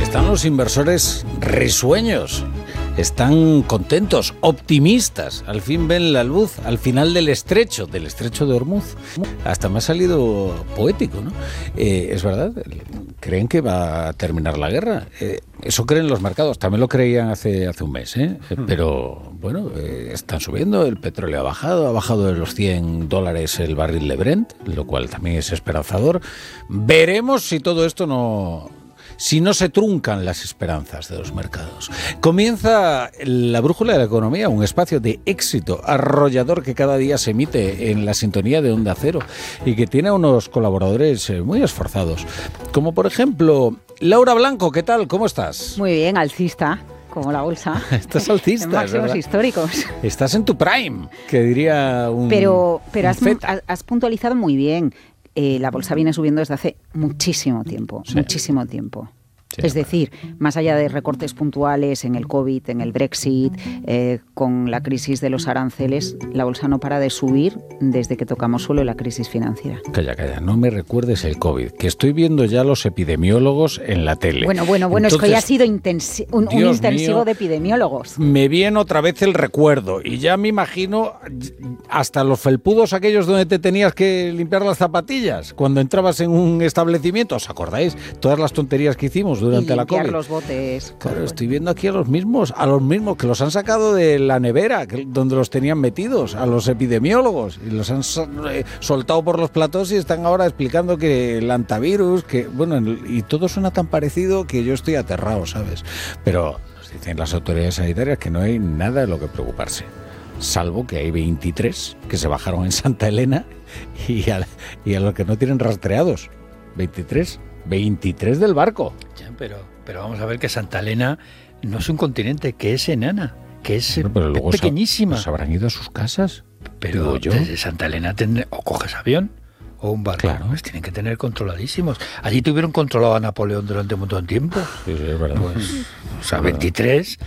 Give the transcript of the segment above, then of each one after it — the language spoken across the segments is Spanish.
Están los inversores risueños, están contentos, optimistas. Al fin ven la luz al final del estrecho de Hormuz. Hasta me ha salido poético, ¿no? Es verdad, creen que va a terminar la guerra. Eso creen los mercados, también lo creían hace un mes, pero bueno, están subiendo, el petróleo ha bajado de los $100 el barril de Brent, lo cual también es esperanzador. Veremos si todo esto si no se truncan las esperanzas de los mercados. Comienza la Brújula de la Economía, un espacio de éxito arrollador que cada día se emite en la sintonía de Onda Cero y que tiene a unos colaboradores muy esforzados, como por ejemplo Laura Blanco. ¿Qué tal? ¿Cómo estás? Muy bien, alcista, como la bolsa. Estás alcista, en máximos ¿verdad? Históricos. Estás en tu prime, que diría un Pero un has puntualizado muy bien. La bolsa viene subiendo desde hace muchísimo tiempo, Sí. muchísimo tiempo. Sí, Es decir, más allá de recortes puntuales en el COVID, en el Brexit, con la crisis de los aranceles, la bolsa no para de subir desde que tocamos suelo la crisis financiera. Calla, no me recuerdes el COVID, que estoy viendo ya los epidemiólogos en la tele. Bueno, Entonces, es que hoy ha sido un Dios intensivo mío, de epidemiólogos. me viene otra vez el recuerdo y ya me imagino hasta los felpudos aquellos donde te tenías que limpiar las zapatillas cuando entrabas en un establecimiento. ¿Os acordáis? Todas las tonterías que hicimos durante y la limpiar COVID. los botes. Claro, estoy viendo aquí a los mismos que los han sacado de la nevera, donde los tenían metidos, a los epidemiólogos, y los han soltado por los platós y están ahora explicando que el antivirus, y todo suena tan parecido que yo estoy aterrado, ¿sabes? Pero nos dicen las autoridades sanitarias que no hay nada de lo que preocuparse, salvo que hay 23 que se bajaron en Santa Elena y a los que no tienen rastreados. 23 del barco. Ya, pero vamos a ver que Santa Elena no es un continente, que es enana, que es, Pero luego pequeñísima. ¿Se habrán ido a sus casas? Pero digo yo. desde Santa Elena o coges avión o un barco. Claro. Pues tienen que tener controladísimos. Allí tuvieron controlado a Napoleón durante un montón de tiempo. Sí, es verdad. Pues, o sea, 23.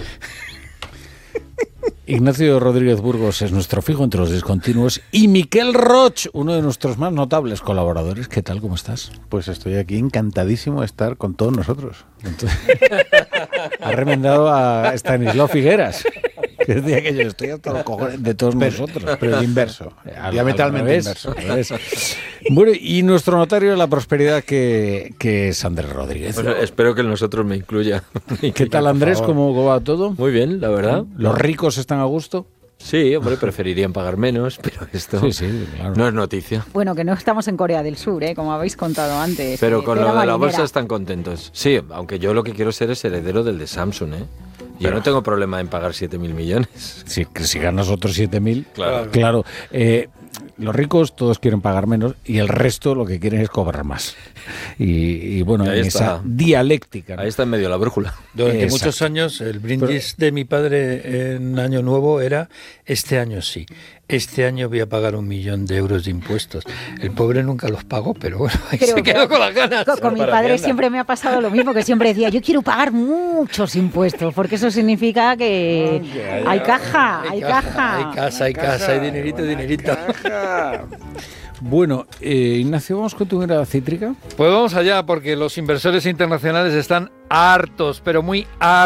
Ignacio Rodríguez Burgos es nuestro fijo entre los discontinuos y Miquel Roch, uno de nuestros más notables colaboradores. ¿Qué tal? ¿Cómo estás? Pues estoy aquí encantadísimo de estar con todos nosotros. Ha remendado a Estanislao Figueras, que decía que yo estoy hasta los cojones de todos nosotros. Pero el inverso, diametralmente inverso. Al revés. Bueno, y nuestro notario de la prosperidad que es Andrés Rodríguez. Bueno, espero que el nosotros me incluya. ¿Qué tal, Andrés? ¿Cómo va todo? Muy bien, la verdad. ¿Los ricos están a gusto? Sí, hombre, preferirían pagar menos, pero esto Sí, claro. no es noticia. Bueno, que no estamos en Corea del Sur, como habéis contado antes. Pero con lo Tela de la marinera. bolsa están contentos. Sí, aunque yo lo que quiero ser es heredero del de Samsung, ¿eh? Yo no tengo problema en pagar 7.000 millones. Si ganas otros 7.000, Claro. Los ricos todos quieren pagar menos y el resto lo que quieren es cobrar más. Y bueno, Ahí en está. esa dialéctica, ¿no? Ahí está en medio la brújula. Durante Exacto. muchos años el brindis de mi padre en Año Nuevo era: este año sí, este año voy a pagar 1 millón de euros de impuestos. El pobre nunca los pagó, pero bueno, ahí Pero- se quedó con las ganas. Con mi padre siempre me ha pasado lo mismo, que siempre decía, yo quiero pagar muchos impuestos, porque eso significa que hay caja, hay caja. Hay casa, hay dinerito. Bueno, Ignacio, ¿vamos con tu mirada cítrica? Pues vamos allá, porque los inversores internacionales están hartos, pero muy hartos